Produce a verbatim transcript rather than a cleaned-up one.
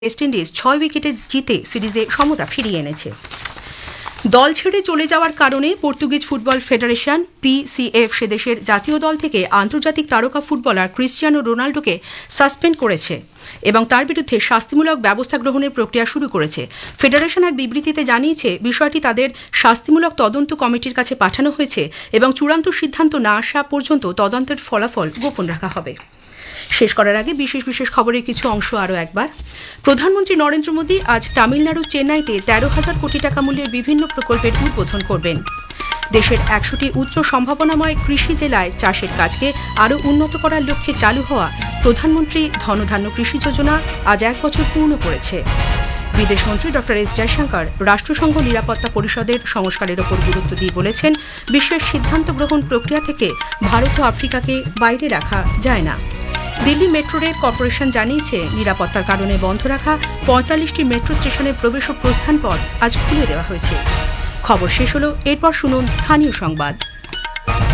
West Indies ছয় উইকেটে জিতে সিরিজে সমতা ফিরিয়ে এনেছে। দল ছেড়ে চলে যাওয়ার কারণে পর্তুগিজ ফুটবল ফেডারেশন পিসিএফ সে দেশের জাতীয় দল থেকে আন্তর্জাতিক তারকা ফুটবলার ক্রিস্টিয়ানো রোনাল্ডোকে সাসপেন্ড করেছে এবং তার বিরুদ্ধে শাস্তিমূলক ব্যবস্থা গ্রহণের প্রক্রিয়া শুরু করেছে। ফেডারেশন এক বিবৃতিতে জানিয়েছে বিষয়টি তাদের শাস্তিমূলক তদন্ত কমিটির কাছে পাঠানো হয়েছে এবং চূড়ান্ত সিদ্ধান্ত না আসা পর্যন্ত তদন্তের ফলাফল গোপন রাখা হবে। শেষ করার আগে বিশেষ বিশেষ খবরের কিছু অংশ আরও একবার। প্রধানমন্ত্রী নরেন্দ্র মোদী আজ তামিলনাড়ুর চেন্নাইতে তেরো হাজার কোটি টাকা মূল্যের বিভিন্ন প্রকল্পের উদ্বোধন করবেন। দেশের একশোটি উচ্চ সম্ভাবনাময় কৃষি জেলায় চাষের কাজকে আরও উন্নত করার লক্ষ্যে চালু হওয়া প্রধানমন্ত্রী ধনধান্য কৃষি যোজনা আজ এক বছর পূর্ণ করেছে। বিদেশমন্ত্রী ডক্টর এস জয়শঙ্কর রাষ্ট্রসংঘ নিরাপত্তা পরিষদের সংস্কারের ওপর গুরুত্ব দিয়ে বলেছেন, বিশ্বের সিদ্ধান্ত গ্রহণ প্রক্রিয়া থেকে ভারত ও আফ্রিকাকে বাইরে রাখা যায় না। দিল্লি মেট্রো রেল কর্পোরেশন জানিয়েছে নিরাপত্তার কারণে বন্ধ রাখা পঁয়তাল্লিশটি মেট্রো স্টেশনের প্রবেশ ও প্রস্থান পথ আজ খুলে দেওয়া হয়েছে। খবর শেষ হলো, এরপর শুনুন স্থানীয় সংবাদ।